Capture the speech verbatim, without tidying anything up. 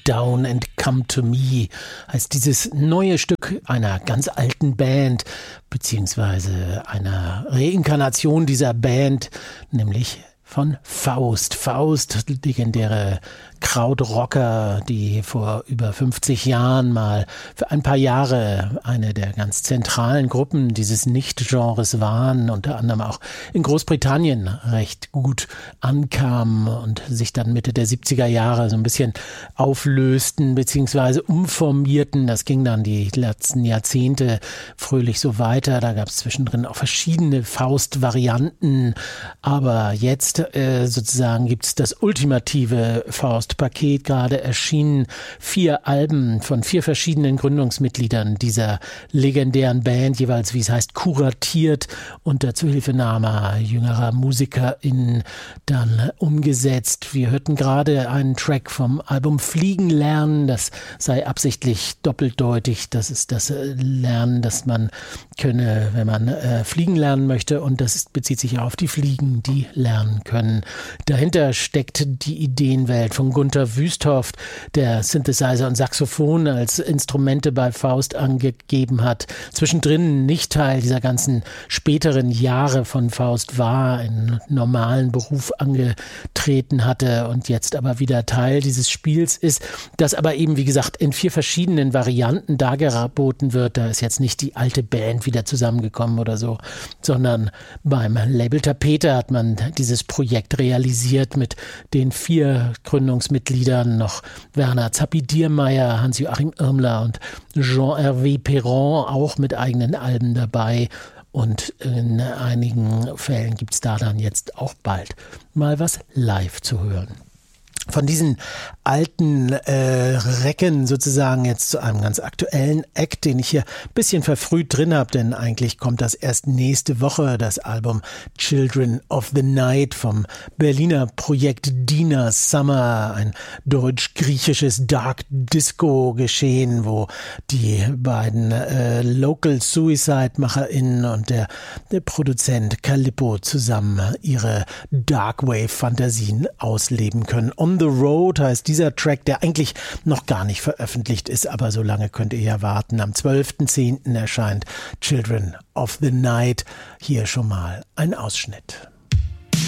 Down and Come to Me heißt dieses neue Stück einer ganz alten Band, beziehungsweise einer Reinkarnation dieser Band, nämlich von Faust. Faust, legendäre Krautrocker, die vor über fünfzig Jahren mal für ein paar Jahre eine der ganz zentralen Gruppen dieses Nicht-Genres waren, unter anderem auch in Großbritannien recht gut ankamen und sich dann Mitte der siebziger Jahre so ein bisschen auflösten bzw. umformierten. Das ging dann die letzten Jahrzehnte fröhlich so weiter. Da gab es zwischendrin auch verschiedene Faust-Varianten, aber jetzt äh, sozusagen gibt es das ultimative Faust Paket, gerade erschienen vier Alben von vier verschiedenen Gründungsmitgliedern dieser legendären Band, jeweils, wie es heißt, kuratiert unter Zuhilfenahme jüngerer MusikerInnen dann umgesetzt. Wir hörten gerade einen Track vom Album Fliegen lernen, das sei absichtlich doppeldeutig, das ist das Lernen, das man könne, wenn man äh, fliegen lernen möchte, und das ist, bezieht sich auf die Fliegen, die lernen können. Dahinter steckt die Ideenwelt von Gunter Wüsthoft, der Synthesizer und Saxophon als Instrumente bei Faust angegeben hat. Zwischendrin nicht Teil dieser ganzen späteren Jahre von Faust war, einen normalen Beruf angetreten hatte und jetzt aber wieder Teil dieses Spiels ist, das aber eben, wie gesagt, in vier verschiedenen Varianten dargeboten wird. Da ist jetzt nicht die alte Band wieder zusammengekommen oder so, sondern beim Label Tapete hat man dieses Projekt realisiert mit den vier Gründungsmitgliedern, noch Werner Zappi-Diermeier, Hans-Joachim Irmler und Jean-Hervé Perron, auch mit eigenen Alben dabei. Und in einigen Fällen gibt es da dann jetzt auch bald mal was live zu hören. Von diesen alten äh, Recken sozusagen jetzt zu einem ganz aktuellen Act, den ich hier ein bisschen verfrüht drin habe, denn eigentlich kommt das erst nächste Woche, das Album Children of the Night vom Berliner Projekt Dina Summer, ein deutsch-griechisches Dark Disco Geschehen, wo die beiden äh, Local Suicide-MacherInnen und der, der Produzent Calippo zusammen ihre Darkwave-Fantasien ausleben können. On the Road heißt dieser Track, der eigentlich noch gar nicht veröffentlicht ist, aber so lange könnt ihr ja warten. Am zwölften zehnten erscheint Children of the Night. Hier schon mal ein Ausschnitt.